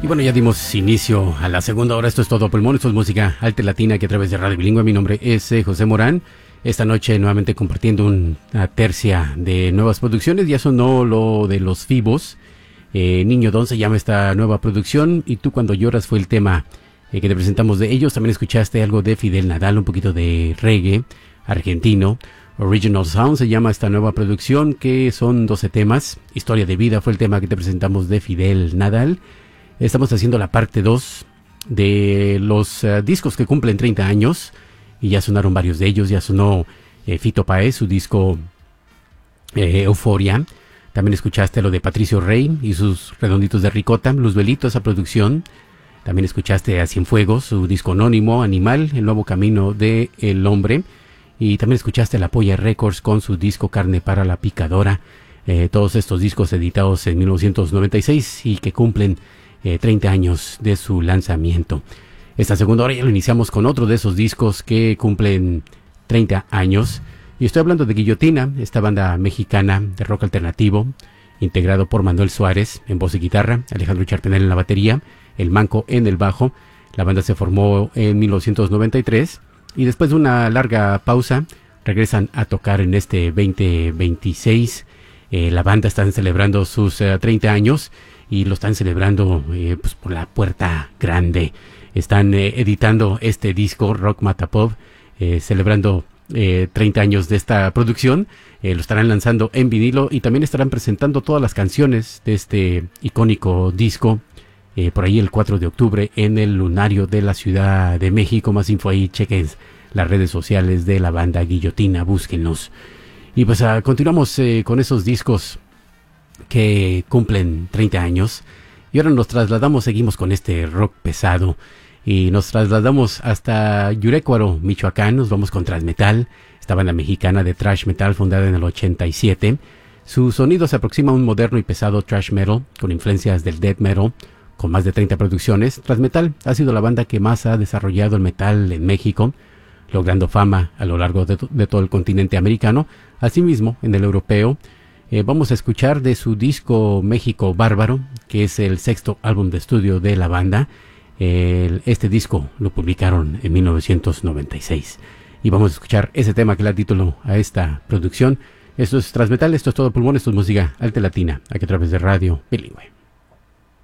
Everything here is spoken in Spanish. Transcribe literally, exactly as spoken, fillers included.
Y bueno, ya dimos inicio a la segunda hora. Esto es Todo Pulmón, esto es música alta latina aquí a través de Radio Bilingüe. Mi nombre es eh, José Morán. Esta noche nuevamente compartiendo una tercia de nuevas producciones. Ya sonó lo de los Fibos. Eh, Niño Don se llama esta nueva producción. Y Tú Cuando Lloras fue el tema eh, que te presentamos de ellos. También escuchaste algo de Fidel Nadal, un poquito de reggae argentino. Original Sound se llama esta nueva producción, que son doce temas. Historia de Vida fue el tema que te presentamos de Fidel Nadal. Estamos haciendo la parte dos de los uh, discos que cumplen treinta años. Y ya sonaron varios de ellos. Ya sonó eh, Fito Páez, su disco eh, Euforia. También escuchaste lo de Patricio Rey y sus Redonditos de Ricota, Luzbelito, esa producción. También escuchaste a Cienfuegos, su disco anónimo, Animal, el nuevo camino del hombre. Y también escuchaste a La Polla Records con su disco Carne para la Picadora. Eh, todos estos discos editados en mil novecientos noventa y seis y que cumplen eh, treinta años de su lanzamiento. Esta segunda hora ya lo iniciamos con otro de esos discos que cumplen treinta años. Y estoy hablando de Guillotina, esta banda mexicana de rock alternativo, integrado por Manuel Suárez en voz y guitarra, Alejandro Charpenel en la batería, El Manco en el bajo. La banda se formó en mil novecientos noventa y tres y después de una larga pausa regresan a tocar en este veinte veintiséis. Eh, la banda está celebrando sus uh, treinta años y lo están celebrando eh, pues por la puerta grande. Están eh, editando este disco Rock Mata Pop, eh, celebrando eh, treinta años de esta producción. Eh, lo estarán lanzando en vinilo y también estarán presentando todas las canciones de este icónico disco eh, por ahí el cuatro de octubre en el Lunario de la Ciudad de México. Más info ahí, chequen las redes sociales de la banda Guillotina, búsquenlos. Y pues uh, continuamos eh, con esos discos que cumplen treinta años. Y ahora nos trasladamos, seguimos con este rock pesado. Y nos trasladamos hasta Yurecuaro, Michoacán. Nos vamos con Transmetal, esta banda mexicana de thrash metal fundada en el ochenta y siete. Su sonido se aproxima a un moderno y pesado thrash metal con influencias del death metal, con más de treinta producciones. Transmetal ha sido la banda que más ha desarrollado el metal en México, logrando fama a lo largo de, to- de todo el continente americano, asimismo en el europeo. Eh, vamos a escuchar de su disco México Bárbaro, que es el sexto álbum de estudio de la banda. El, este disco lo publicaron en mil novecientos noventa y seis. Y vamos a escuchar ese tema que le da título a esta producción. Esto es Transmetal, esto es Todo Pulmón, esto es música alta latina, aquí a través de Radio Bilingüe.